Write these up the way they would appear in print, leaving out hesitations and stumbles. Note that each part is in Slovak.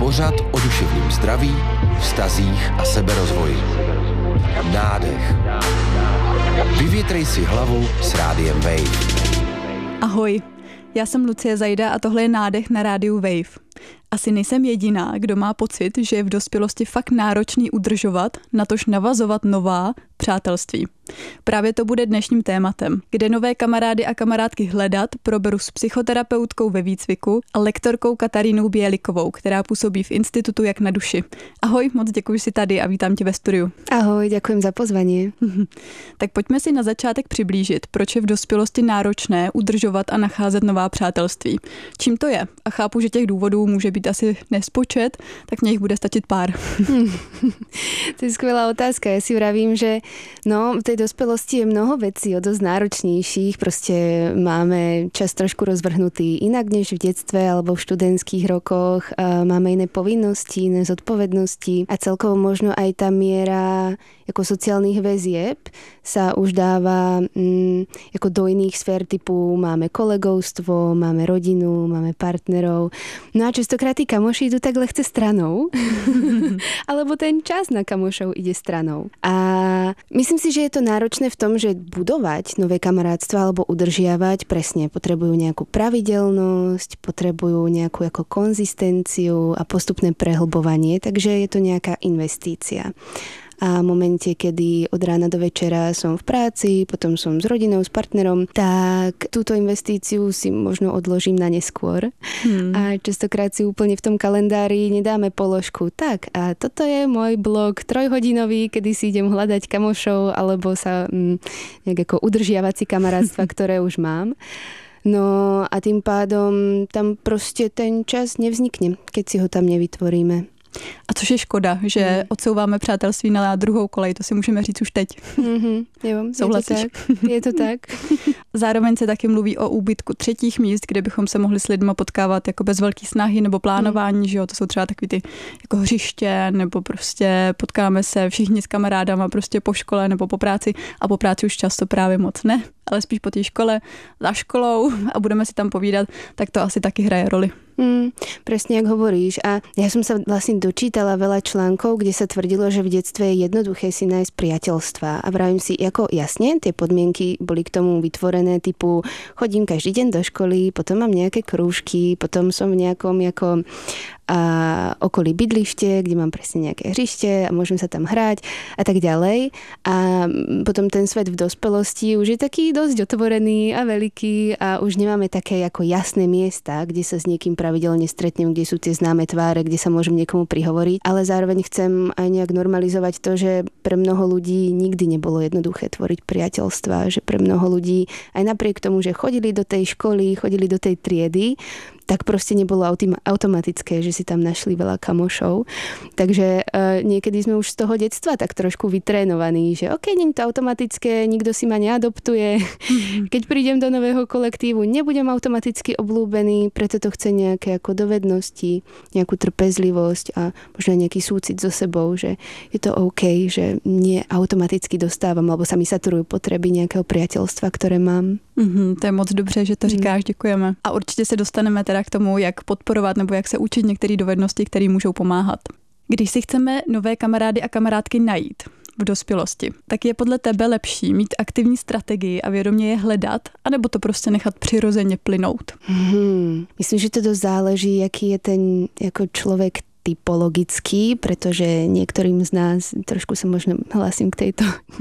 Pořad o duševním zdraví, vztazích a seberozvoji. Nádech. Vyvětrej si hlavu s Rádiem Wave. Ahoj, já jsem Lucie Zajda a tohle je Nádech na rádiu Wave. Asi nejsem jediná, kdo má pocit, že je v dospělosti fakt náročný udržovat, natož navazovat nová přátelství. Právě to bude dnešním tématem, kde nové kamarády a kamarádky hledat, proberu s psychoterapeutkou ve výcviku a lektorkou Katarínou Bělikovou, která působí v institutu Jak na duši. Ahoj, moc děkuji, že jsi tady a vítám tě ve studiu. Ahoj, děkuji za pozvání. Tak pojďme si na začátek přiblížit, proč je v dospělosti náročné udržovat a nacházet nová přátelství. Čím to je? A chápu, že těch důvodů může být asi nespočet, tak mně jich bude stačit pár. To je skvelá otázka. Ja si vravím, že v tej dospelosti je mnoho vecí o dosť náročnejších. Proste máme čas trošku rozvrhnutý inak než v detstve alebo v študentských rokoch. Máme iné povinnosti, iné zodpovednosti a celkovo možno aj tá miera ako sociálnych väzieb sa už dáva ako do iných sfér typu máme kolegovstvo, máme rodinu, máme partnerov. No a častokrát tí kamoši idú tak ľahce stranou. Alebo ten čas na kamošov ide stranou. A myslím si, že je to náročné v tom, že budovať nové kamarátstva alebo udržiavať presne potrebujú nejakú pravidelnosť, potrebujú nejakú ako konzistenciu a postupné prehlbovanie, takže je to nejaká investícia. A v momente, kedy od rána do večera som v práci, potom som s rodinou, s partnerom, tak túto investíciu si možno odložím na neskôr. A častokrát si úplne v tom kalendári nedáme položku. Tak, a toto je môj blok 3-hodinový, kedy si idem hľadať kamošov, alebo sa nejak ako udržiavať si kamarátstva, ktoré už mám. No a tým pádom tam proste ten čas nevznikne, keď si ho tam nevytvoríme. A což je škoda, že odsouváme přátelství na druhou kolej, to si můžeme říct už teď. Jo, souhlasíš? Je to tak. Zároveň se taky mluví o úbytku třetích míst, kde bychom se mohli s lidma potkávat jako bez velký snahy nebo plánování, že jo, to jsou třeba takový ty jako hřiště, nebo prostě potkáme se všichni s kamarádama prostě po škole nebo po práci a po práci už často právě moc ne, ale spíš po té škole, za školou a budeme si tam povídat, tak to asi taky hraje roli. Presne, jak hovoríš. A ja som sa vlastne dočítala veľa článkov, kde sa tvrdilo, že v detstve je jednoduché si nájsť priateľstva. A vravím si, ako jasne, tie podmienky boli k tomu vytvorené, typu chodím každý deň do školy, potom mám nejaké krúžky, potom som v nejakom okolí bydlište, kde mám presne nejaké hřište a môžem sa tam hrať a tak ďalej. A potom ten svet v dospelosti už je taký dosť otvorený a veľký a už nemáme také ako jasné miesta, kde sa s niekým pravidelne stretnem, kde sú tie známe tváre, kde sa môžem niekomu prihovoriť, ale zároveň chcem aj nejak normalizovať to, že pre mnoho ľudí nikdy nebolo jednoduché tvoriť priateľstva, že pre mnoho ľudí aj napriek tomu, že chodili do tej školy, chodili do tej triedy, tak proste nebolo automatické, že si tam našli veľa kamošov. Takže niekedy sme už z toho detstva tak trošku vytrénovaní, že nie je to automatické, nikto si ma neadoptuje. Keď prídem do nového kolektívu, nebudem automaticky obľúbený, preto to chce nejaké ako dovednosti, nejakú trpezlivosť a možno nejaký súcit so sebou, že je to OK, že nie automaticky dostávam, alebo sa mi saturujú potreby nejakého priateľstva, ktoré mám. To je moc dobře, že to říkáš, děkujeme. A určitě se dostaneme teda k tomu, jak podporovat nebo jak se učit některé dovednosti, které můžou pomáhat. Když si chceme nové kamarády a kamarádky najít v dospělosti, tak je podle tebe lepší mít aktivní strategii a vědomě je hledat, anebo to prostě nechat přirozeně plynout? Myslím, že to dosť záleží, jaký je ten jako človek typologický, pretože niektorým z nás, trošku sa možno hlasím k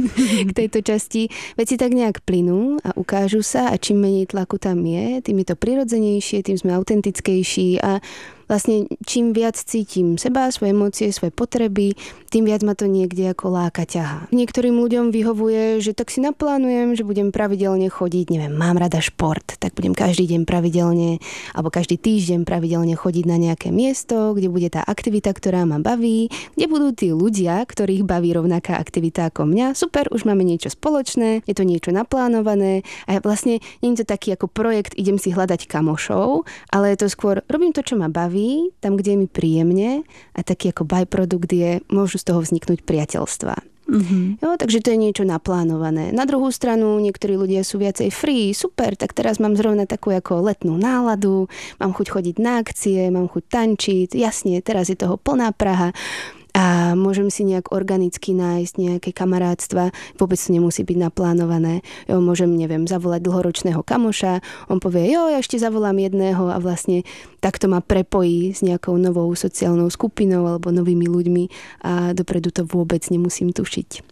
tejto časti, veci tak nejak plynú a ukážu sa a čím menej tlaku tam je, tým je to prirodzenejšie, tým sme autentickejší a vlastne čím viac cítim seba, svoje emócie, svoje potreby, tým viac ma to niekde ako láka ťahá. Niektorým ľuďom vyhovuje, že tak si naplánujem, že budem pravidelne chodiť, neviem, mám rada šport, tak budem každý deň pravidelne alebo každý týždeň pravidelne chodiť na nejaké miesto, kde bude tá aktivita, ktorá ma baví, kde budú tí ľudia, ktorých baví rovnaká aktivita ako mňa. Super, už máme niečo spoločné, je to niečo naplánované a vlastne nie je to taký ako projekt, idem si hľadať kamošov, ale je to skôr robím to, čo ma baví, tam, kde je mi príjemne a taký ako byprodukt je, môžu z toho vzniknúť priateľstvá. Jo, takže to je niečo naplánované. Na druhú stranu niektorí ľudia sú viacej free, super, tak teraz mám zrovna takú ako letnú náladu, mám chuť chodiť na akcie, mám chuť tančiť, jasne, teraz je toho plná Praha. A môžem si nejak organicky nájsť nejaké kamarátstva, vôbec to nemusí byť naplánované. Jo, môžem, zavolať dlhoročného kamoša, on povie, ja ešte zavolám jedného a vlastne takto ma prepojí s nejakou novou sociálnou skupinou alebo novými ľuďmi a dopredu to vôbec nemusím tušiť.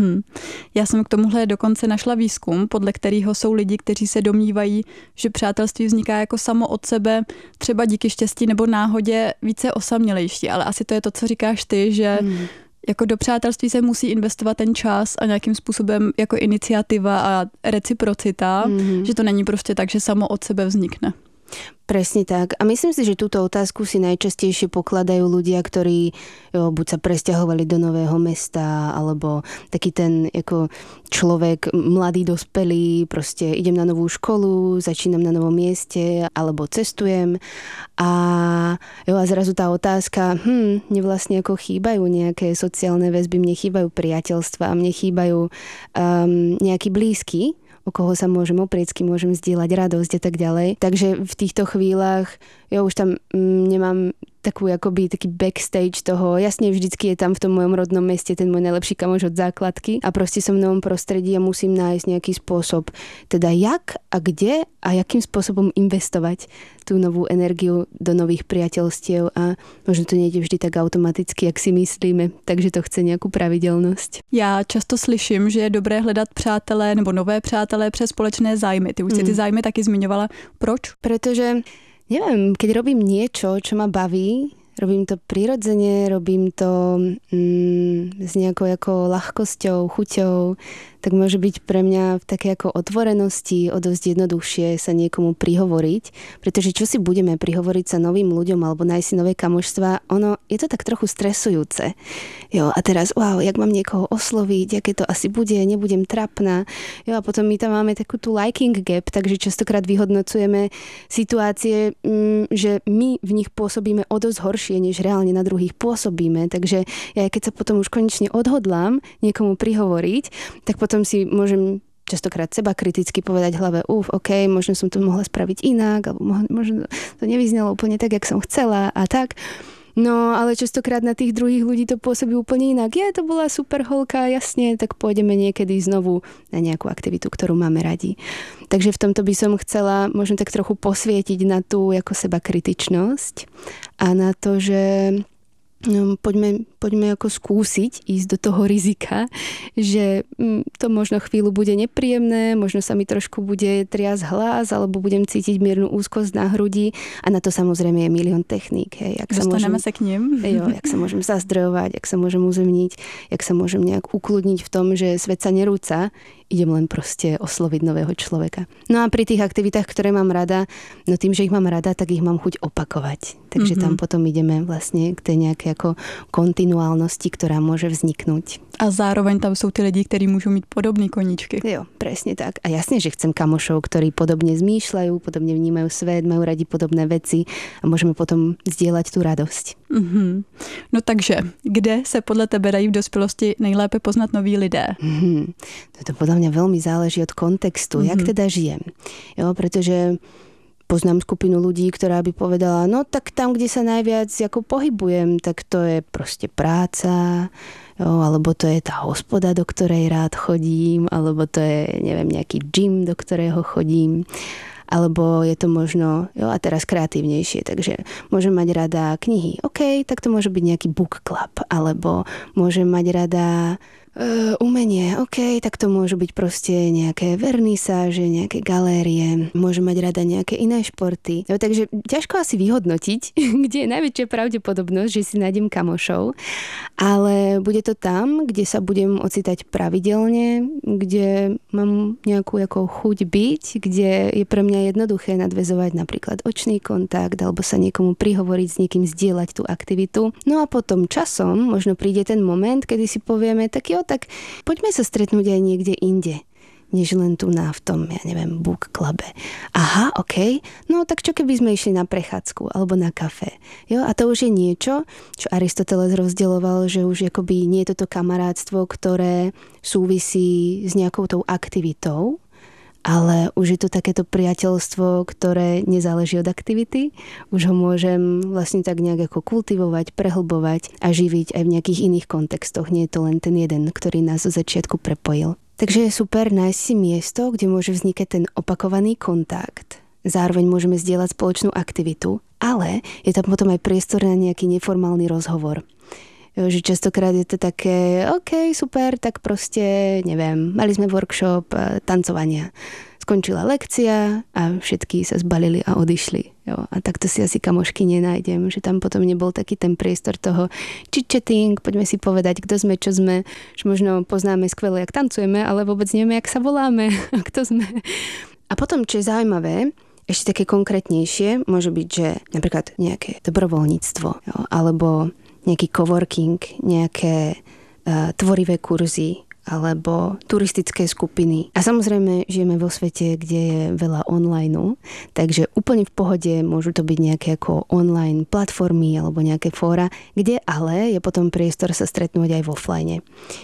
Já jsem k tomuhle dokonce našla výzkum, podle kterého jsou lidi, kteří se domnívají, že přátelství vzniká jako samo od sebe, třeba díky štěstí nebo náhodě více osamělejší, ale asi to je to, co říkáš ty, že jako do přátelství se musí investovat ten čas a nějakým způsobem jako iniciativa a reciprocita, že to není prostě tak, že samo od sebe vznikne. Presne tak. A myslím si, že túto otázku si najčastejšie pokladajú ľudia, ktorí buď sa presťahovali do nového mesta, alebo taký ten ako človek, mladý, dospelý, proste idem na novú školu, začínam na novom mieste, alebo cestujem. A zrazu tá otázka, mne vlastne ako chýbajú nejaké sociálne väzby, mne chýbajú priateľstva, mne chýbajú nejaký blízky, o koho sa môžem oprieť, s kým môžem zdieľať radosť a tak ďalej. Takže v týchto chvíľach ja už tam nemám taký backstage toho. Jasne, vždycky je tam v tom mojom rodnom meste ten môj najlepší kamoš od základky a proste som v novom prostredí a musím nájsť nejaký spôsob. Teda jak a kde a jakým spôsobom investovať tú novú energiu do nových priateľstiev a možno to nejde vždy tak automaticky, jak si myslíme, takže to chce nejakú pravidelnosť. Já často slyším, že je dobré hledat přátelé nebo nové přátelé přes společné zájmy. Ty už si ty zájmy taky zmiňovala. Proč? Pretože neviem, keď robím niečo, čo ma baví, robím to prirodzene, robím to s nejakou ako ľahkosťou, chuťou, tak môže byť pre mňa v také ako otvorenosti o dosť jednoduchšie sa niekomu prihovoriť, pretože čo si budeme prihovoriť sa novým ľuďom alebo nájsť si nové kamošstva, ono je to tak trochu stresujúce. Jo, a teraz, jak mám niekoho osloviť, aké to asi bude, nebudem trapná. Jo, a potom my tam máme takú tú liking gap, takže častokrát vyhodnocujeme situácie, že my v nich pôsobíme o dosť horšie, než reálne na druhých pôsobíme. Takže ja keď sa potom už konečne odhodlám niekomu prihovoriť, tak potom si môžem častokrát seba kriticky povedať v hlave, OK, možno som to mohla spraviť inak, alebo možno to nevyznelo úplne tak, jak som chcela a tak. No, ale častokrát na tých druhých ľudí to pôsobí úplne inak. To bola super holka, jasne, tak pôjdeme niekedy znovu na nejakú aktivitu, ktorú máme radi. Takže v tomto by som chcela možno tak trochu posvietiť na tú ako seba kritičnosť a na to, že poďme ako skúsiť ísť do toho rizika, že to možno chvíľu bude nepríjemné, možno sa mi trošku bude triasť hlas, alebo budem cítiť miernu úzkosť na hrudi a na to samozrejme je milión techník. Dostaneme sa k nim. Jak sa môžem zazdrojovať, jak sa môžem uzemniť, jak sa môžem nejak ukludniť v tom, že svet sa nerúca, idem len proste osloviť nového človeka. No a pri tých aktivitách, ktoré mám rada, no tým, že ich mám rada, tak ich mám chuť opakovať. Takže tam potom ideme vlastne k tej nejakej ako kontinuálnosti, ktorá môže vzniknúť. A zároveň tam sú tí lidi, ktorí môžu mať podobné koníčky. Jo, presne tak. A jasne, že chcem kamošov, ktorí podobne zmýšľajú, podobne vnímajú svet, majú radi podobné veci a môžeme potom zdieľať tú radosť. No takže, kde se podle tebe dají v dospělosti nejlépe poznat noví lidé? To podľa mňa veľmi záleží od kontextu, jak teda žijem. Jo, pretože poznám skupinu ľudí, ktorá by povedala, no tak tam, kde sa najviac ako pohybujem, tak to je proste práca, alebo to je tá hospoda, do ktorej rád chodím, alebo to je, nejaký gym, do ktorého chodím, alebo je to možno, a teraz kreatívnejšie, takže môžem mať rada knihy, OK, tak to môže byť nejaký book club, alebo môžem mať rada umenie, OK, tak to môžu byť proste nejaké vernisáže, nejaké galérie, môžem mať rada nejaké iné športy. Takže ťažko asi vyhodnotiť, kde je najväčšia pravdepodobnosť, že si nájdem kamošov, ale bude to tam, kde sa budem ocitať pravidelne, kde mám nejakú ako chuť byť, kde je pre mňa jednoduché nadväzovať napríklad očný kontakt alebo sa niekomu prihovoriť, s niekým zdieľať tú aktivitu. No a potom časom možno príde ten moment, kedy si povieme, tak poďme sa stretnúť aj niekde inde. než len tu v tom, ja neviem, book clube. Aha, OK, no tak čo keby sme išli na prechádzku alebo na kafe? Jo, a to už je niečo, čo Aristoteles rozdeľoval, že už akoby nie je toto kamarátstvo, ktoré súvisí s nejakou tou aktivitou, ale už je to takéto priateľstvo, ktoré nezáleží od aktivity. Už ho môžem vlastne tak nejak ako kultivovať, prehlbovať a živiť aj v nejakých iných kontextoch. Nie je to len ten jeden, ktorý nás zo začiatku prepojil. Takže je super nájsť si miesto, kde môže vznikať ten opakovaný kontakt. Zároveň môžeme zdieľať spoločnú aktivitu, ale je tam potom aj priestor na nejaký neformálny rozhovor. Jo, že častokrát je to také, OK, super, tak proste, neviem, mali sme workshop tancovania. Skončila lekcia a všetky sa zbalili a odišli. Jo, a takto si asi kamošky nenájdem, že tam potom nebol taký ten priestor toho chit-chatting, poďme si povedať, kto sme, čo sme, že možno poznáme skvele, jak tancujeme, ale vôbec nevieme, jak sa voláme a kto sme. A potom, čo je zaujímavé, ešte také konkrétnejšie, môže byť, že napríklad nejaké dobrovoľníctvo, jo, alebo nejaký coworking, nejaké tvorivé kurzy alebo turistické skupiny. A samozrejme žijeme vo svete, kde je veľa online, takže úplne v pohode môžu to byť nejaké ako online platformy alebo nejaké fóra, kde ale je potom priestor sa stretnúť aj v offline.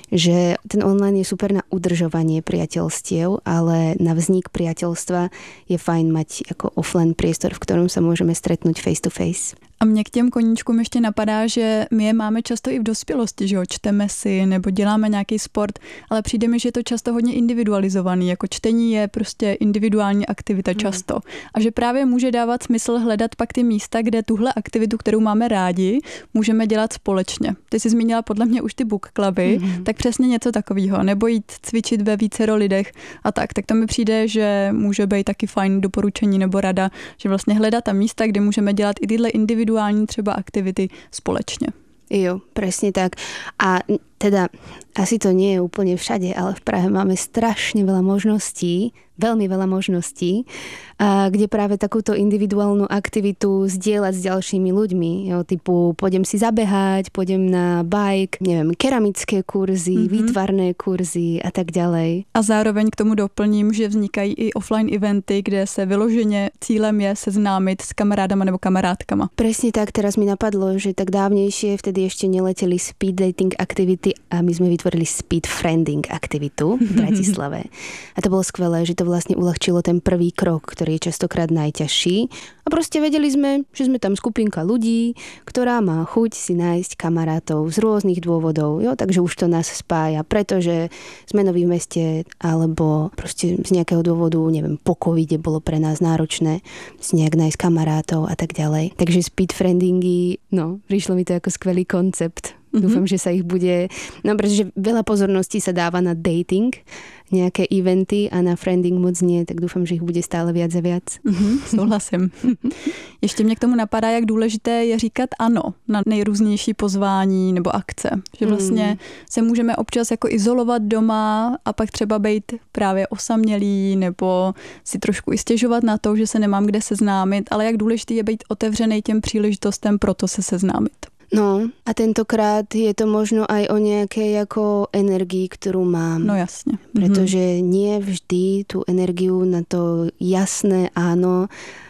Že ten online je super na udržovanie priateľstiev, ale na vznik priateľstva je fajn mať ako offline priestor, v ktorom sa môžeme stretnúť face to face. A mě k těm koníčkům ještě napadá, že my je máme často i v dospělosti, že jo, čteme si nebo děláme nějaký sport, ale přijde mi, že je to často hodně individualizovaný, jako čtení je prostě individuální aktivita často. A že právě může dávat smysl hledat pak ty místa, kde tuhle aktivitu, kterou máme rádi, můžeme dělat společně. Ty jsi zmínila podle mě už ty book cluby, tak přesně něco takového, nebo jít cvičit ve vícero lidech a tak to mi přijde, že může být taky fajn doporučení nebo rada, že vlastně hledat tam místa, kde můžeme dělat i tyhle individuální třeba aktivity společně. Jo, presne tak. A teda asi to nie je úplne všade, ale v Prahe máme strašne veľa možností, veľmi veľa možností, kde práve takúto individuálnu aktivitu zdieľať s ďalšími ľuďmi. Jo, typu pôjdem si zabehať, pôjdem na bike, neviem, keramické kurzy, výtvarné kurzy a tak ďalej. A zároveň k tomu doplním, že vznikají i offline eventy, kde se vyloženě cílem je seznámit s kamarádama nebo kamarádkama. Presne tak, teraz mi napadlo, že tak dávnejšie vtedy ešte neleteli speed dating aktivity a my sme vytvorili speed friending aktivitu v Bratislave. A to bolo skvelé, že to vlastne uľahčilo ten prvý krok, ktorý je častokrát najťažší. A proste vedeli sme, že sme tam skupinka ľudí, ktorá má chuť si nájsť kamarátov z rôznych dôvodov. Jo? Takže už to nás spája, pretože sme noví v meste, alebo proste z nejakého dôvodu, neviem, po covide bolo pre nás náročné si nejak nájsť kamarátov a tak ďalej. Takže speed friendingy, no, prišlo mi to ako skvelý koncept. Dúfam, že sa ich bude... No, pretože veľa pozorností sa dáva na dating, nejaké eventy a na friending moc nie, tak dúfam, že ich bude stále viac a viac. Souhlasím. Ještě mě k tomu napadá, jak důležité je říkat ano na nejrůznější pozvání nebo akce. Že vlastně se můžeme občas jako izolovat doma a pak třeba být právě osamělý nebo si trošku i stěžovat na to, že se nemám kde seznámit, ale jak důležité je být otevřený těm příležitostem pro to se seznámit. No a tentokrát je to možno aj o nejakej ako energii, ktorú mám. No jasne. Pretože nie vždy tú energiu na to jasné áno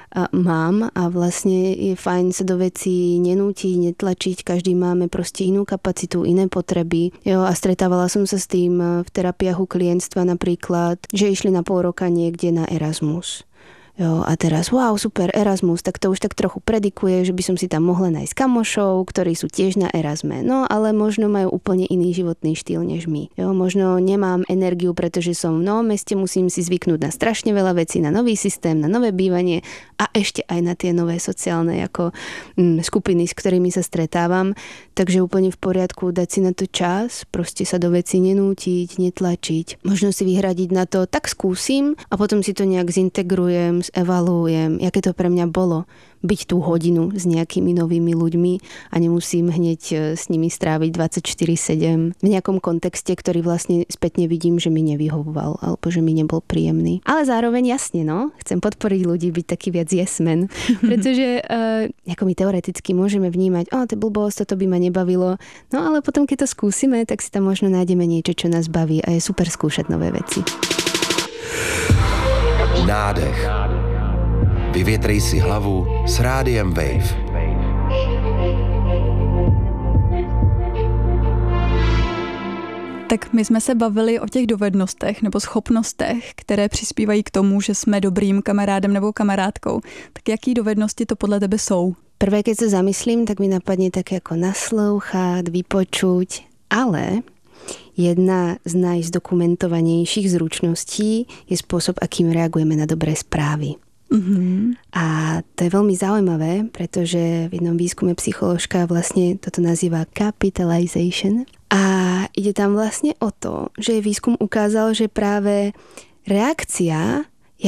mám a vlastne je fajn sa do vecí nenútiť, netlačiť. Každý máme proste inú kapacitu, iné potreby. Jo, a stretávala som sa s tým v terapiách u klientstva napríklad, že išli na pol roka niekde na Erasmus. Jo, a teraz, wow, super, Erasmus, tak to už tak trochu predikuje, že by som si tam mohla nájsť kamošov, ktorí sú tiež na Erasme. No, ale možno majú úplne iný životný štýl než my. Jo, možno nemám energiu, pretože som v novom meste, musím si zvyknúť na strašne veľa vecí, na nový systém, na nové bývanie a ešte aj na tie nové sociálne ako skupiny, s ktorými sa stretávam. Takže úplne v poriadku dať si na to čas, proste sa do vecí nenútiť, netlačiť. Možno si vyhradiť na to, tak skúsim a potom si to nejak zintegrujem, evaluujem, aké to pre mňa bolo byť tú hodinu s nejakými novými ľuďmi a nemusím hneď s nimi stráviť 24/7 v nejakom kontexte, ktorý vlastne spätne vidím, že mi nevyhovoval alebo že mi nebol príjemný. Ale zároveň jasne, no, chcem podporiť ľudí byť taký viac yes-man, pretože ako my teoreticky môžeme vnímať, to je blbosť, toto by ma nebavilo, no ale potom keď to skúsime, tak si tam možno nájdeme niečo, čo nás baví a je super skúšať nové veci. Nádech. Vyvětrej si hlavu s Rádiem Wave. Tak my jsme se bavili o těch dovednostech nebo schopnostech, které přispívají k tomu, že jsme dobrým kamarádem nebo kamarádkou. Tak jaký dovednosti to podle tebe jsou? Prvé, keď sa zamyslím, tak mi napadne také ako naslouchať, vypočuť, ale jedna z najzdokumentovanejších zručností je spôsob, akým reagujeme na dobré správy. Mm-hmm. A to je veľmi zaujímavé, pretože v jednom výskume psycholožka vlastne toto nazýva capitalization. A ide tam vlastne o to, že výskum ukázal, že práve reakcia,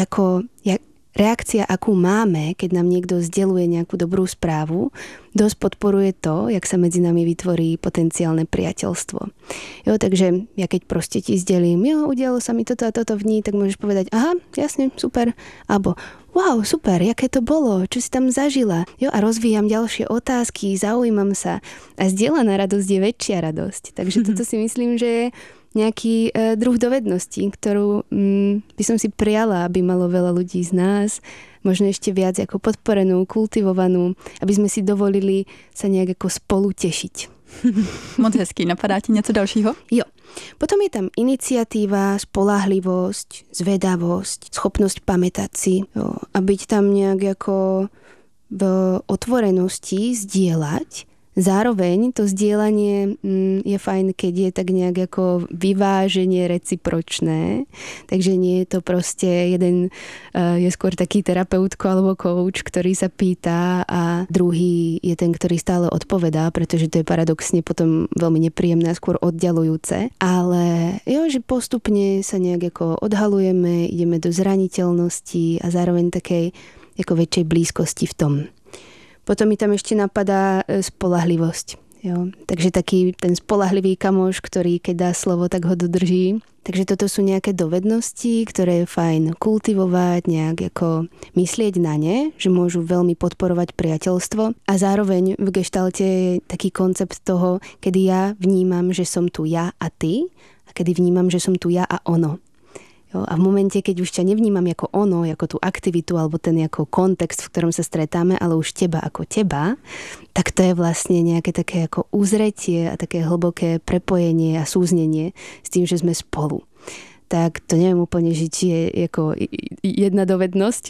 akú máme, keď nám niekto sdeľuje nejakú dobrú správu, dosť podporuje to, jak sa medzi nami vytvorí potenciálne priateľstvo. Jo, takže ja keď proste ti zdelím, udialo sa mi toto a toto v dni, tak môžeš povedať, aha, jasne, super, alebo wow, super, jaké to bolo, čo si tam zažila. Jo, a rozvíjam ďalšie otázky, zaujímam sa a zdieľaná radosť je väčšia radosť. Takže toto si myslím, že je nejaký druh dovedností, ktorú by som si prijala, aby malo veľa ľudí z nás, možno ešte viac ako podporenú, kultivovanú, aby sme si dovolili sa nejak ako spolu tešiť. Moc hezký. Napadá ti něco dalšího? Jo. Potom je tam iniciatíva, spoľahlivosť, zvedavosť, schopnosť pamätať si a byť tam nejak ako v otvorenosti zdieľať. Zároveň to zdieľanie je fajn, keď je tak nejak ako vyváženie recipročné. Takže nie je to proste jeden je skôr taký terapeutko alebo coach, ktorý sa pýta a druhý je ten, ktorý stále odpovedá, pretože to je paradoxne potom veľmi nepríjemné a skôr oddialujúce. Ale že postupne sa nejak ako odhalujeme, ideme do zraniteľnosti a zároveň takej ako väčšej blízkosti v tom. Potom mi tam ešte napadá spoľahlivosť. Jo. Takže taký ten spoľahlivý kamoš, ktorý keď dá slovo, tak ho dodrží. Takže toto sú nejaké dovednosti, ktoré je fajn kultivovať, nejak ako myslieť na ne, že môžu veľmi podporovať priateľstvo. A zároveň v geštalte je taký koncept toho, kedy ja vnímam, že som tu ja a ty, a kedy vnímam, že som tu ja a ono. Jo, a v momente, keď už ťa nevnímam ako ono, ako tú aktivitu alebo ten ako kontext, v ktorom sa stretáme, ale už teba ako teba, tak to je vlastne nejaké také ako uzretie a také hlboké prepojenie a súznenie s tým, že sme spolu. Tak to neviem úplne, že či je ako jedna dovednosť,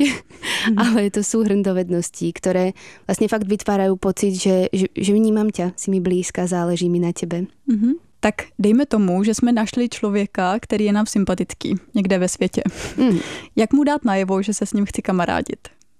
ale je to súhrn dovedností, ktoré vlastne fakt vytvárajú pocit, že vnímam ťa, si mi blízka, záleží mi na tebe. Mm-hmm. Tak dejme tomu, že jsme našli člověka, který je nám sympatický někde ve světě. Jak mu dát najevo, že se s ním chci kamarádit?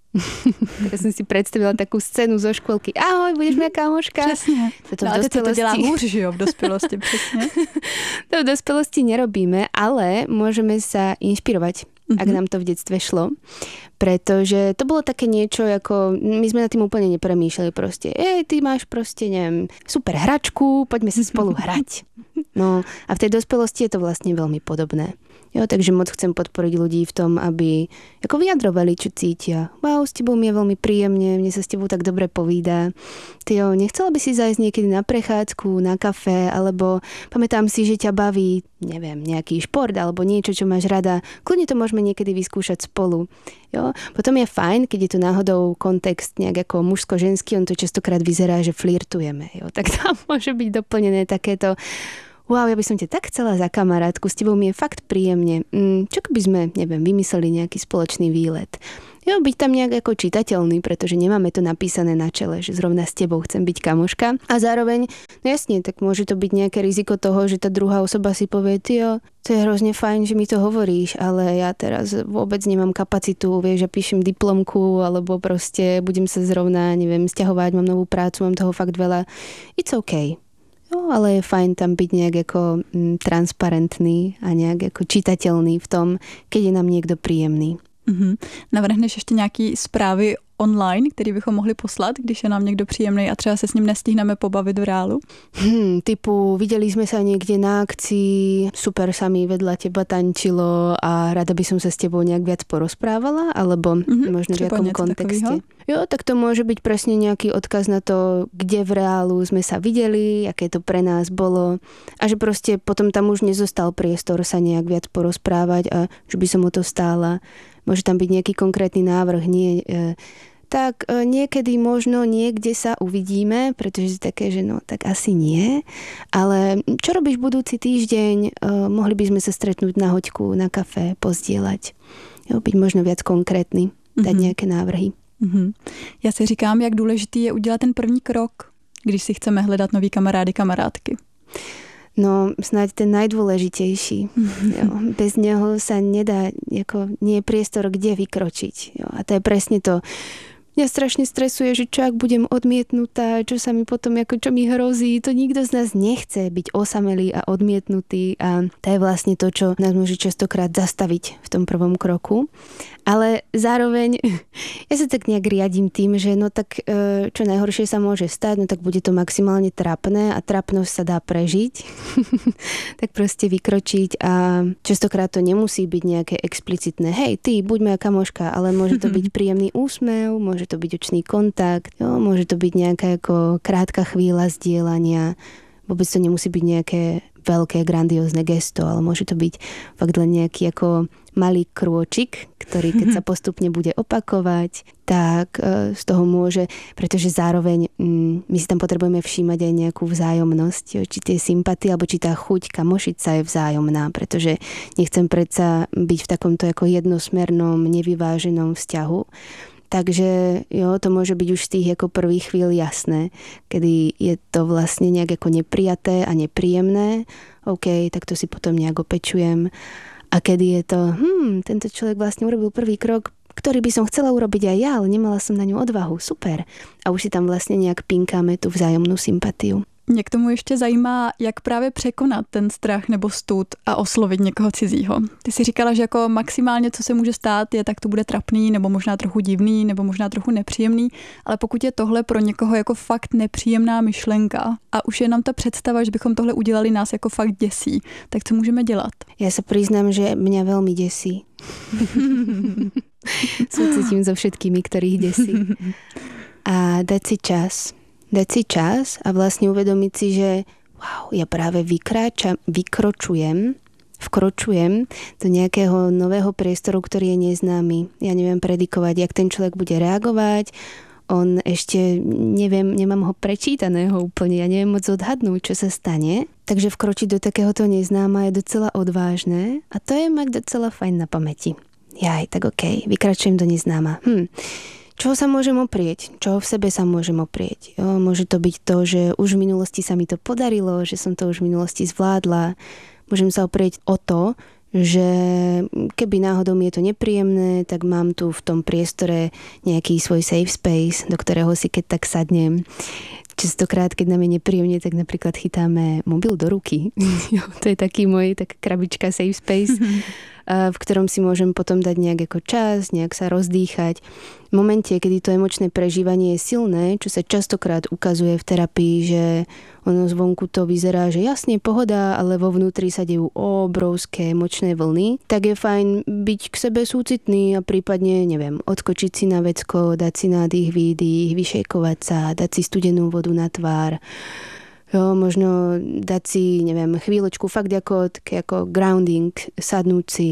Tak som si predstavila takú scénu zo škôlky. Ahoj, budeš moja kámoška. Přesně. Ale to dělá hůř, že jo, v dospělosti, přesně. To v dospělosti nerobíme, ale môžeme sa inšpirovať, ak nám to v detstve šlo. Pretože to bolo také niečo, ako my sme nad tým úplne nepremýšľali proste. Ty máš proste, neviem, super hračku, poďme sa spolu hrať. No a v tej dospelosti je to vlastne veľmi podobné. Jo, takže moc chcem podporiť ľudí v tom, aby ako vyjadrovali, čo cítia. Wow, s tebou mi je veľmi príjemne, mne sa s tebou tak dobre povídá. Ty nechcela by si zájsť niekedy na prechádzku, na kafe, alebo pamätám si, že ťa baví, neviem, nejaký šport alebo niečo, čo máš rada. Kľudne to môžeme niekedy vyskúšať spolu. Jo? Potom je fajn, keď je tu náhodou kontext nejak ako mužsko-ženský, on to častokrát vyzerá, že flirtujeme. Jo? Tak tam môže byť doplnené takéto wow, ja by som ťa tak chcela za kamarátku, s tebou mi je fakt príjemne. Čo keby sme, neviem, vymysleli nejaký spoločný výlet? Jo, byť tam nejak ako čitateľný, pretože nemáme to napísané na čele, že zrovna s tebou chcem byť kamoška. A zároveň, no jasne, tak môže to byť nejaké riziko toho, že tá druhá osoba si povie, to je hrozne fajn, že mi to hovoríš, ale ja teraz vôbec nemám kapacitu, vieš, ja píšem diplomku, alebo proste budem sa zrovna, neviem, sťahovať, mám novú prácu, mám toho fakt veľa. It's okay. No, ale je fajn tam byť nejak ako transparentný a nejak ako čitateľný v tom, keď je nám niekto príjemný. Navrhneš ještě nějaký zprávy online, který bychom mohli poslat, když je nám někdo příjemný a třeba se s ním nestihneme pobavit v reálu? Typu, videli sme sa niekde na akcii, super sa mi vedľa teba tančilo a rada by som sa s tebou nejak viac porozprávala, alebo možno v jakom kontexte. Jo, tak to môže byť presne nejaký odkaz na to, kde v reálu sme sa videli, aké to pre nás bolo a že proste potom tam už nezostal priestor sa nejak viac porozprávať a že by som o to stála. Môže tam byť nejaký konkrétny návrh, nie... Tak niekedy možno niekde sa uvidíme, pretože je také, že no tak asi nie, ale čo robíš budúci týždeň? Mohli by sme sa stretnúť na hoďku, na kafe, pozdieľať. Jo, byť možno viac konkrétny, dať nejaké návrhy. Já si říkám, jak důležitý je udělat ten první krok, když si chceme hledat nový kamarády, kamarádky. No, snáď ten najdôležitejší. Jo. Bez neho sa nedá, nie je priestor, kde vykročiť. Jo. A to je presne to. Mňa strašne stresuje, že čo ak budem odmietnutá, čo sa mi potom, čo mi hrozí. To nikto z nás nechce byť osamelý a odmietnutý a to je vlastne to, čo nás môže častokrát zastaviť v tom prvom kroku. Ale zároveň ja sa tak nejak riadím tým, že no tak čo najhoršie sa môže stať, no tak bude to maximálne trápne a trápnosť sa dá prežiť. Tak proste vykročiť a častokrát to nemusí byť nejaké explicitné hej, ty, buď moja kamoška, ale môže to byť príjemný úsmev, môže to byť očný kontakt, jo, môže to byť nejaká krátka chvíľa zdieľania. Vôbec to nemusí byť nejaké veľké, grandiózne gesto, ale môže to byť fakt len nejaký malý krôčik, ktorý keď sa postupne bude opakovať, tak z toho môže, pretože zároveň my si tam potrebujeme všímať aj nejakú vzájomnosť, či tie sympatie, alebo či tá chuť kamošiť sa je vzájomná, pretože nechcem predsa byť v takomto jednosmernom, nevyváženom vzťahu. Takže jo, to môže byť už z tých prvých chvíľ jasné, kedy je to vlastne nejak neprijaté a nepríjemné. OK, tak to si potom nejak opečujem. A kedy je to, tento človek vlastne urobil prvý krok, ktorý by som chcela urobiť aj ja, ale nemala som na ňu odvahu. Super. A už si tam vlastne nejak pinkáme tú vzájomnú sympatiu. Mě k tomu ještě zajímá, jak právě překonat ten strach nebo stud a oslovit někoho cizího. Ty si říkala, že maximálně, co se může stát, je tak to bude trapný, nebo možná trochu divný, nebo možná trochu nepříjemný, ale pokud je tohle pro někoho fakt nepříjemná myšlenka a už je nám ta představa, že bychom tohle udělali, nás fakt děsí, tak co můžeme dělat? Ja sa priznám, že mňa veľmi desí. Súcitím so všetkými, ktorých desí. A dať si čas a vlastne uvedomiť si, že wow, ja práve vkročujem do nejakého nového priestoru, ktorý je neznámy. Ja neviem predikovať, jak ten človek bude reagovať. On ešte, nemám ho prečítaného úplne, ja neviem moc odhadnúť, čo sa stane. Takže vkročiť do takéhoto neznáma je docela odvážne a to je mať docela fajn na pamäti. Tak okej, vykračujem do neznáma. Čoho sa môžem oprieť? Čoho v sebe sa môžem oprieť? Môže to byť to, že už v minulosti sa mi to podarilo, že som to už v minulosti zvládla. Môžem sa oprieť o to, že keby náhodou mi je to nepríjemné, tak mám tu v tom priestore nejaký svoj safe space, do ktorého si keď tak sadnem. Častokrát, keď nám je nepríjemne, tak napríklad chytáme mobil do ruky. To je taký môj krabička safe space, v ktorom si môžem potom dať nejak čas, nejak sa rozdýchať. V momente, kedy to emočné prežívanie je silné, čo sa častokrát ukazuje v terapii, že ono zvonku to vyzerá, že jasne pohoda, ale vo vnútri sa dejú obrovské emočné vlny, tak je fajn byť k sebe súcitný a prípadne, odskočiť si na vecko, dať si nádych, výdych, vyšejkovať sa, dať si studenú vodu na tvár. Jo, možno dať si, chvíľočku fakt ako grounding, sadnúť si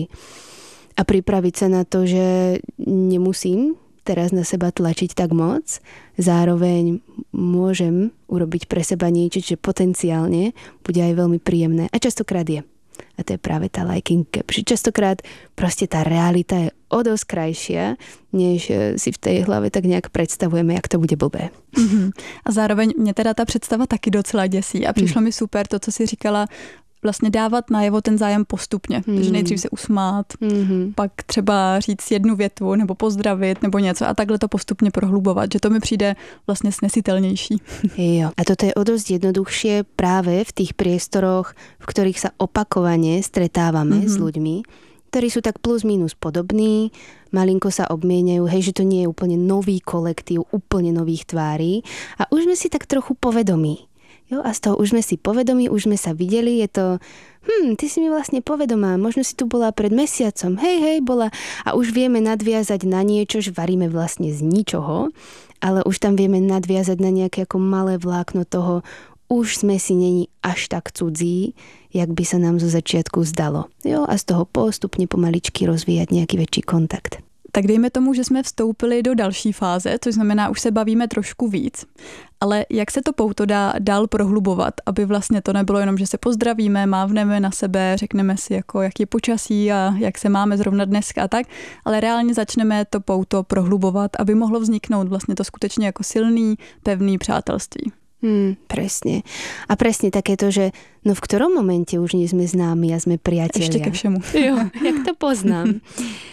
a pripraviť sa na to, že nemusím teraz na seba tlačiť tak moc. Zároveň môžem urobiť pre seba niečo, čo potenciálne bude aj veľmi príjemné. A častokrát je. A to je práve tá liking gap. Častokrát proste tá realita je o dosť krajšia, než si v tej hlave tak nejak predstavujeme, jak to bude blbé. A zároveň mě teda ta představa taky docela děsí a přišlo mi super to, co si říkala, vlastně dávat najevo ten zájem postupně. Že nejdřív se usmát, pak třeba říct jednu větu nebo pozdravit nebo něco a takhle to postupně prohlubovat, že to mi přijde vlastně snesitelnější. Jo. A toto je o dosť jednoduchšie práve v tých priestoroch, v ktorých sa opakovane stretávame s ľuďmi. ktorí sú tak plus minus podobní, malinko sa obmieniajú, hej, že to nie je úplne nový kolektív, úplne nových tvári a už sme si tak trochu povedomí. Jo, a z toho už sme si povedomí, už sme sa videli, je to, ty si mi vlastne povedomá, možno si tu bola pred mesiacom, hej, bola a už vieme nadviazať na niečo, že varíme vlastne z ničoho, ale už tam vieme nadviazať na nejaké ako malé vlákno toho, už sme si není až tak cudzí, jak by sa nám zo začiatku zdalo. Jo, a z toho postupne pomaličky rozvíjať nejaký väčší kontakt. Tak dejme tomu, že jsme vstoupili do další fáze, což znamená, už se bavíme trošku víc. Ale jak se to pouto dá dál prohlubovat, aby vlastně to nebylo jenom, že se pozdravíme, mávneme na sebe, řekneme si, jako, jak je počasí a jak se máme zrovna dneska a tak, ale reálně začneme to pouto prohlubovat, aby mohlo vzniknout vlastně to skutečně jako silný, pevný přátelství. Presne. A presne takéto, že no v ktorom momente už nie sme známi a sme priatelia. Ešte ke všemu. Jo, jak to poznám.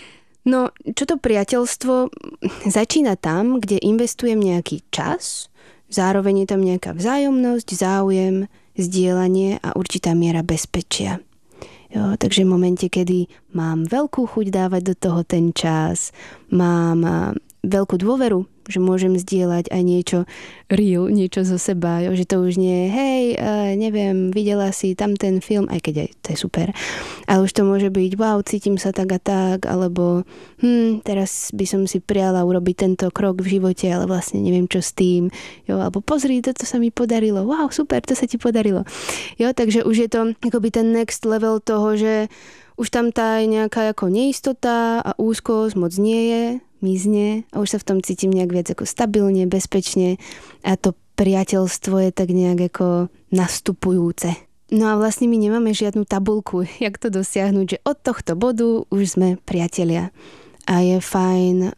No, čo to priateľstvo začína tam, kde investujem nejaký čas, zároveň je tam nejaká vzájomnosť, záujem, zdieľanie a určitá miera bezpečia. Jo, takže v momente, kedy mám veľkú chuť dávať do toho ten čas, mám veľkú dôveru, že môžem zdieľať aj niečo real, niečo zo seba, jo? Že to už nie je, hej, neviem, videla si tam ten film, aj keď aj to je super, ale už to môže byť, wow, cítim sa tak a tak, alebo teraz by som si priala urobiť tento krok v živote, ale vlastne neviem, čo s tým, jo? Alebo pozri, toto sa mi podarilo, wow, super, to sa ti podarilo. Jo, takže už je to akoby ten next level toho, že už tam tá nejaká ako neistota a úzkosť moc nie je, mizne a už sa v tom cítim nejak viac ako stabilne, bezpečne a to priateľstvo je tak nejak ako nastupujúce. No a vlastne my nemáme žiadnu tabuľku, jak to dosiahnuť, že od tohto bodu už sme priatelia. A je fajn,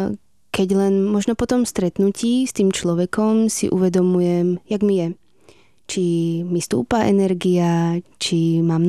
keď len možno po tom stretnutí s tým človekom si uvedomujem, jak mi je. Či mi stúpa energia, či mám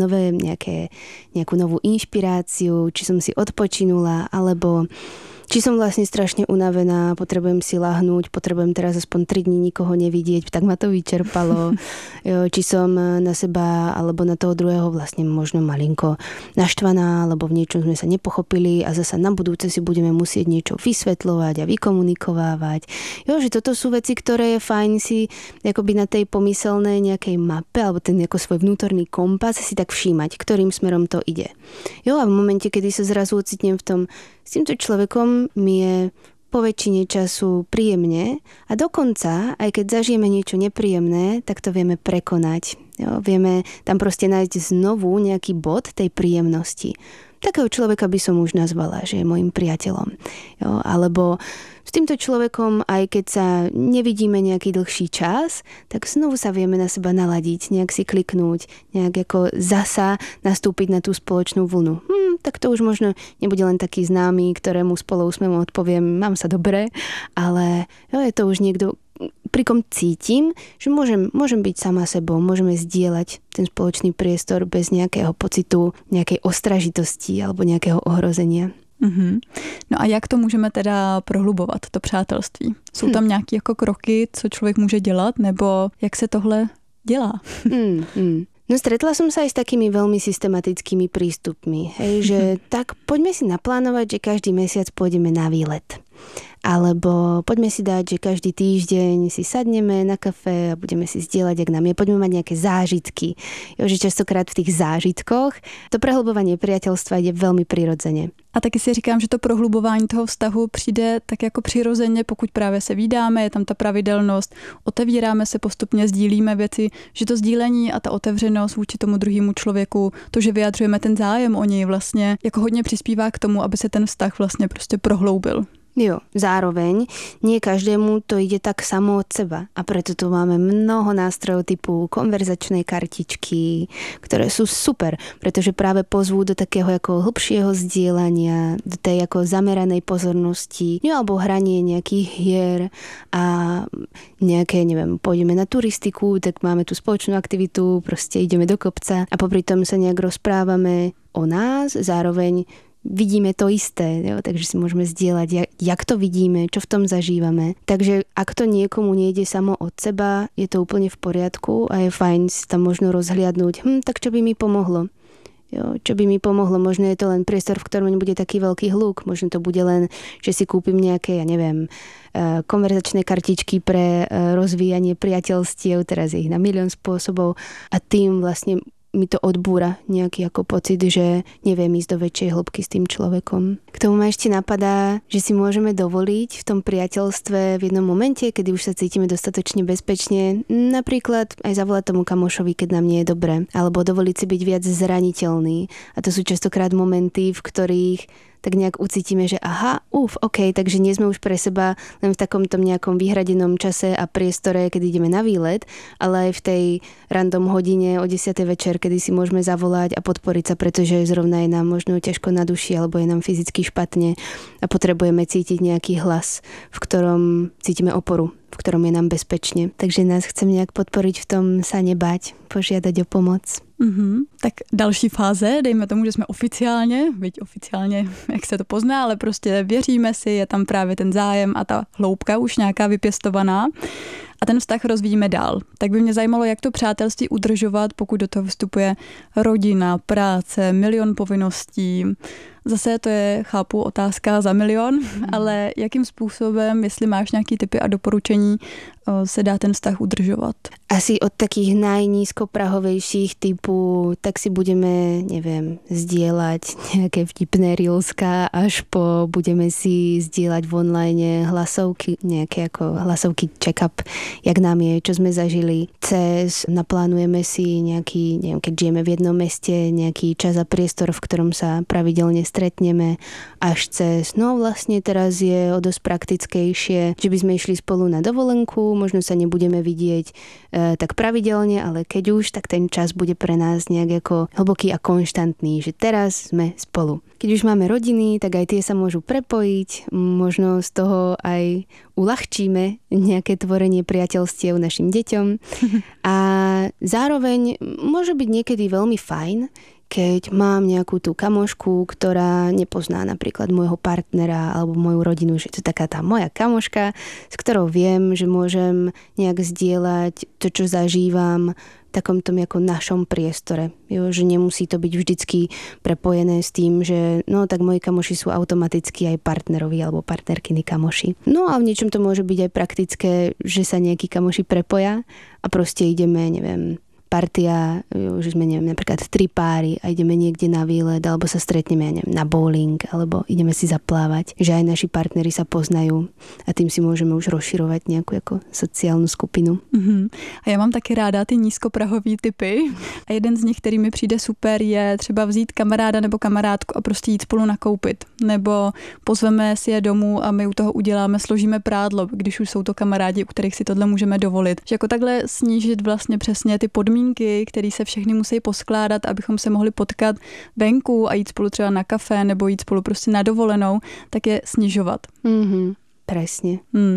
nejakú novú inšpiráciu, či som si odpočinula, alebo či som vlastne strašne unavená, potrebujem si lahnúť, potrebujem teraz aspoň 3 dní nikoho nevidieť, tak ma to vyčerpalo. Či som na seba alebo na toho druhého vlastne možno malinko naštvaná, alebo v niečom sme sa nepochopili a zasa na budúce si budeme musieť niečo vysvetľovať a vykomunikovávať. Jo, že toto sú veci, ktoré je fajn si akoby na tej pomyselnej nejakej mape alebo ten ako svoj vnútorný kompas si tak všímať, ktorým smerom to ide. Jo, a v momente, kedy sa zrazu ocitnem v tom, s týmto človekom mi je po väčšine času príjemne a dokonca, aj keď zažijeme niečo nepríjemné, tak to vieme prekonať. Jo, vieme tam proste nájsť znovu nejaký bod tej príjemnosti. Takého človeka by som už nazvala, že je môjim priateľom. Jo, alebo s týmto človekom, aj keď sa nevidíme nejaký dlhší čas, tak znovu sa vieme na seba naladiť, nejak si kliknúť, nejak ako zasa nastúpiť na tú spoločnú vlnu. Tak to už možno nebude len taký známy, ktorému s poloúsmevom odpoviem, mám sa dobre, ale jo, je to už niekto, pri kom cítim, že môžem byť sama sebou, môžeme zdieľať ten spoločný priestor bez nejakého pocitu, nejakej ostražitosti alebo nejakého ohrozenia. No a jak to můžeme teda prohlubovat, to přátelství? Jsou tam nějaké jako kroky, co člověk může dělat, nebo jak se tohle dělá? No stretla som sa aj s takými veľmi systematickými prístupmi, hej, že tak poďme si naplánovať, že každý mesiac pôjdeme na výlet. Alebo poďme si dať, že každý týždeň si sadneme na kafe a budeme si zdieľať, jak nám je. Poďme mať nejaké zážitky. Jo, že častokrát v tých zážitkoch to prehlbovanie priateľstva ide veľmi prirodzene. A taky si říkám, že to prohlubování toho vztahu přijde tak jako přirozeně, pokud právě se vídáme, je tam ta pravidelnost, otevíráme se postupně, sdílíme věci, že to sdílení a ta otevřenost vůči tomu druhému člověku, to, že vyjadřujeme ten zájem o něj vlastně, jako hodně přispívá k tomu, aby se ten vztah vlastně prostě prohloubil. Jo, zároveň nie každému to ide tak samo od seba a preto tu máme mnoho nástrojov typu konverzačné kartičky, ktoré sú super, pretože práve pozvú do takého ako hlbšieho zdieľania, do tej ako zameranej pozornosti, alebo hranie nejakých hier a nejaké, neviem, pôjdeme na turistiku, tak máme tu spoločnú aktivitu, proste ideme do kopca a popri tom sa nejak rozprávame o nás, zároveň vidíme to isté, jo? Takže si môžeme zdieľať, jak to vidíme, čo v tom zažívame. Takže ak to niekomu nejde samo od seba, je to úplne v poriadku a je fajn si tam možno rozhliadnúť, tak čo by mi pomohlo. Jo, čo by mi pomohlo, možno je to len priestor, v ktorom nebude taký veľký hluk, možno to bude len, že si kúpim nejaké, ja neviem, konverzačné kartičky pre rozvíjanie priateľstiev, teraz je ich na milión spôsobov a tým vlastne mi to odbúra nejaký ako pocit, že neviem ísť do väčšej hĺbky s tým človekom. K tomu ma ešte napadá, že si môžeme dovoliť v tom priateľstve v jednom momente, kedy už sa cítime dostatočne bezpečne, napríklad aj zavolať tomu kamošovi, keď nám nie je dobre, alebo dovoliť si byť viac zraniteľný. A to sú častokrát momenty, v ktorých tak nejak ucítime, že OK, takže nie sme už pre seba len v takomto nejakom vyhradenom čase a priestore, keď ideme na výlet, ale aj v tej random hodine o 10. večer, kedy si môžeme zavolať a podporiť sa, pretože zrovna je nám možno ťažko na duši alebo je nám fyzicky špatne a potrebujeme cítiť nejaký hlas, v ktorom cítime oporu, v ktorom je nám bezpečne. Takže nás chcem nejak podporiť v tom sa nebáť, požiadať o pomoc. Tak další fáze, dejme tomu, že jsme oficiálně, jak se to pozná, ale prostě věříme si, je tam právě ten zájem a ta hloubka už nějaká vypěstovaná a ten vztah rozvíjíme dál. Tak by mě zajímalo, jak to přátelství udržovat, pokud do toho vstupuje rodina, práce, milion povinností. Zase to je, chápu, otázka za milion, ale jakým způsobem, jestli máš nějaký tipy a doporučení, se dá ten vztah udržovat? Asi od takých najnízkoprahovejších typu, tak si budeme, neviem, zdieľať nejaké vtipné reelská, až po budeme si zdieľať v online hlasovky, nejaké ako hlasovky check-up, jak nám je, čo sme zažili. Cez naplánujeme si nejaký, neviem, keď žijeme v jednom meste, nejaký čas a priestor, v ktorom sa pravidelne stretneme, až cez, no vlastne teraz je o dosť praktickejšie, že by sme išli spolu na dovolenku, možno sa nebudeme vidieť tak pravidelne, ale keď už, tak ten čas bude pre nás nejak ako hlboký a konštantný, že teraz sme spolu. Keď už máme rodiny, tak aj tie sa môžu prepojiť, možno z toho aj uľahčíme nejaké tvorenie priateľstiev našim deťom a zároveň môže byť niekedy veľmi fajn, keď mám nejakú tú kamošku, ktorá nepozná napríklad môjho partnera alebo moju rodinu, že to je taká tá moja kamoška, s ktorou viem, že môžem nejak zdieľať to, čo zažívam v takomto ako našom priestore. Jo, že nemusí to byť vždycky prepojené s tým, že no tak moji kamoši sú automaticky aj partnerovi alebo partnerkyny kamoši. No a v niečom to môže byť aj praktické, že sa nejakí kamoši prepoja a proste ideme, neviem, partia, že sme, neviem, napríklad 3 páry a ideme niekde na výlet, alebo sa stretneme, ja neviem, na bowling, alebo ideme si zaplávať, že aj naši partneri sa poznajú a tým si môžeme už rozširovať nejakú ako sociálnu skupinu. A já mám taky ráda ty nízkoprahový typy a jeden z nich, který mi přijde super, je třeba vzít kamaráda nebo kamarádku a prostě jít spolu nakoupit. Nebo pozveme si je domů a my u toho uděláme, složíme prádlo, když už jsou to kamarádi, u kterých si tohle můžeme dovolit. Že jako takhle snížit vlastně přesně ty podmínky, které se všechny musí poskládat, abychom se mohli potkat venku a jít spolu třeba na kafe nebo jít spolu prostě na dovolenou, tak je snižovat. Presne.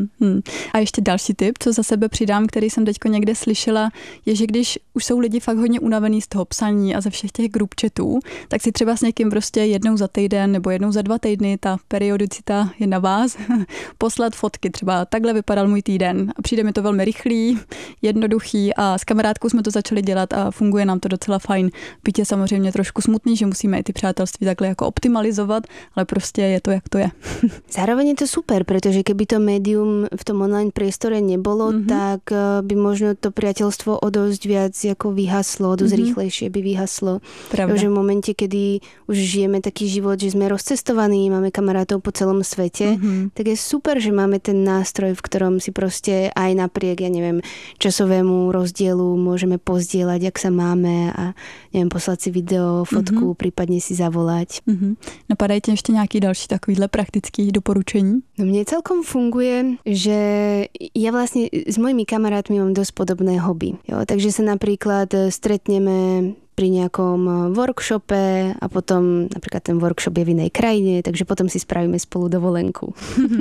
A ještě další tip, co za sebe přidám, který jsem teďko někde slyšela, je, že když už jsou lidi fakt hodně unavený z toho psaní a ze všech těch group chatů, tak si třeba s někým prostě jednou za týden nebo jednou za 2 týdny, ta periodicita je na vás, poslat fotky, třeba takhle vypadal můj týden a přijde mi to velmi rychlý, jednoduchý a s kamarádkou jsme to začali dělat a funguje nám to docela fajn. Byť je samozřejmě trošku smutný, že musíme i ty přátelství takhle jako optimalizovat, ale prostě je to, jak to je. Zároveň je to super, pretože keby to médium v tom online priestore nebolo, tak by možno to priateľstvo o dosť viac ako vyhaslo, dosť rýchlejšie by vyhaslo. Pravda. Že v momente, kedy už žijeme taký život, že sme rozcestovaní, máme kamarátov po celom svete, tak je super, že máme ten nástroj, v ktorom si proste aj napriek, ja neviem, časovému rozdielu môžeme pozdieľať, jak sa máme a neviem, poslať si video, fotku, prípadne si zavolať. Napadají ti ještě nějaký další takovýhle praktický doporučení? No mne celkom funguje, že ja vlastne s mojimi kamarátmi mám dosť podobné hobby. Jo? Takže sa napríklad stretneme pri nejakom workshope a potom napríklad ten workshop je v inej krajine, takže potom si spravíme spolu dovolenku.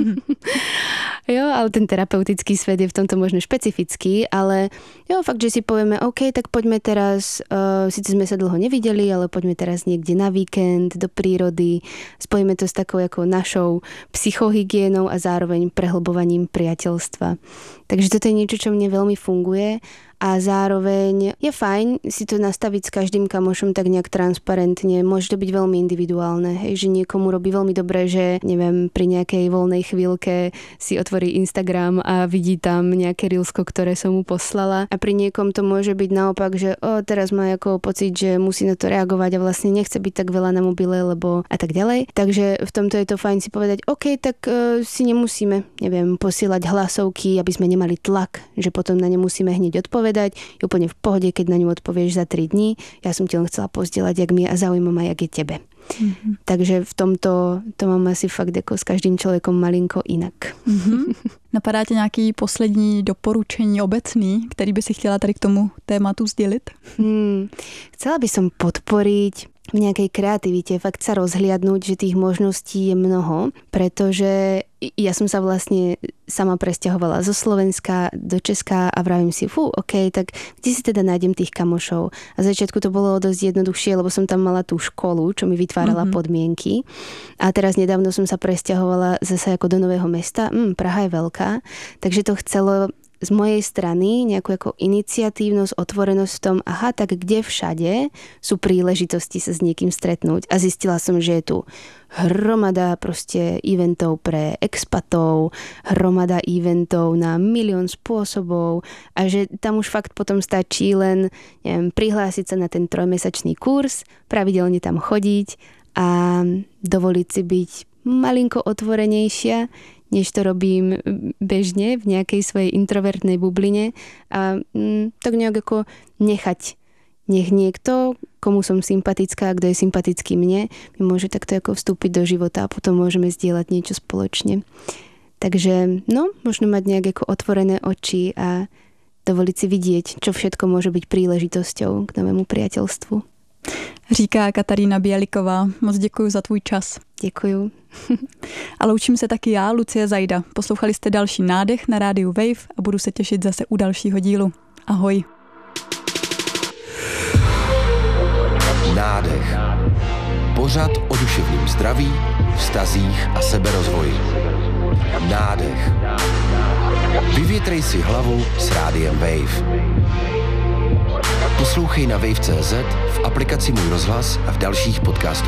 Jo, ale ten terapeutický svet je v tomto možno špecifický, ale jo, fakt, že si povieme, OK, tak poďme teraz, síce sme sa dlho nevideli, ale poďme teraz niekde na víkend, do prírody, spojíme to s takou ako našou psychohygienou a zároveň prehlbovaním priateľstva. Takže toto je niečo, čo mne veľmi funguje a zároveň je fajn si to nastaviť s každým kamošom tak nejak transparentne. Môže to byť veľmi individuálne, hej, že niekomu robí veľmi dobre, že neviem, pri nejakej voľnej chvíľke si otvorí Instagram a vidí tam nejaké reelsko, ktoré som mu poslala, a pri niekom to môže byť naopak, že teraz má ako pocit, že musí na to reagovať a vlastne nechce byť tak veľa na mobile, lebo a tak ďalej. Takže v tomto je to fajn si povedať, OK, tak si nemusíme, neviem, posielať hlasovky, aby sme nemali tlak, že potom na ne musíme hneď odpovedať. Je úplne v pohode, keď na ňu odpovieš za 3 dní. Ja som ti len chcela pozdieľať, jak mi a zaujíma ma, jak je tebe. Mm-hmm. Takže v tomto to mám asi fakt jako s každým človekom malinko inak. Mm-hmm. Napadá tě nějaký poslední doporučení obecný, který by si chtěla tady k tomu tématu sdělit? Chcela by som podporiť v nejakej kreativite, fakt sa rozhliadnúť, že tých možností je mnoho, pretože ja som sa vlastne sama presťahovala zo Slovenska do Česka a vravím si, OK, tak kde si teda nájdem tých kamošov? A v začiatku to bolo dosť jednoduchšie, lebo som tam mala tú školu, čo mi vytvárala podmienky. A teraz nedávno som sa presťahovala zase ako do Nového Mesta. Praha je veľká, takže to chcelo z mojej strany nejakú ako iniciatívnosť, otvorenosť v tom, tak kde všade sú príležitosti sa s niekým stretnúť. A zistila som, že je tu hromada proste eventov pre expatov, hromada eventov na milión spôsobov a že tam už fakt potom stačí len, neviem, prihlásiť sa na ten 3-mesačný kurz, pravidelne tam chodiť a dovoliť si byť malinko otvorenejšia, než to robím bežne v nejakej svojej introvertnej bubline a tak nejak ako nech niekto, komu som sympatická a kto je sympatický mne, mi môže takto ako vstúpiť do života a potom môžeme zdieľať niečo spoločne. Takže možno mať nejak ako otvorené oči a dovoliť si vidieť, čo všetko môže byť príležitosťou k novému priateľstvu. Říká Katarína Běliková. Moc děkuji za tvůj čas. Děkuju. A loučím se taky já, Lucie Zajda. Poslouchali jste další Nádech na rádiu Wave a budu se těšit zase u dalšího dílu. Ahoj. Nádech. Pořad o duševním zdraví, vztazích a seberozvoji. Nádech. Vyvětrej si hlavu s rádiem Wave. Poslouchej na wave.cz, v aplikaci Můj rozhlas a v dalších podcastů.